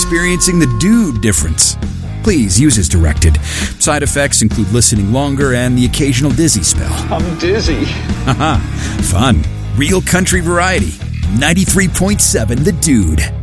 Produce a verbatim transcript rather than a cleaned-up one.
experiencing the dude difference. Please use as directed. Side effects include listening longer and the occasional dizzy spell. I'm dizzy. Haha, fun. Real country variety. ninety-three point seven The Dude.